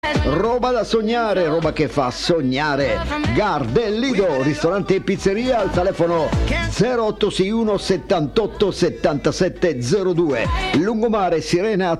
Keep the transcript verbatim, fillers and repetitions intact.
Roba da sognare, roba che fa sognare. Gar del Lido, ristorante e pizzeria, al telefono zero otto sei uno settantotto settantasette zero due. Lungomare, Sirena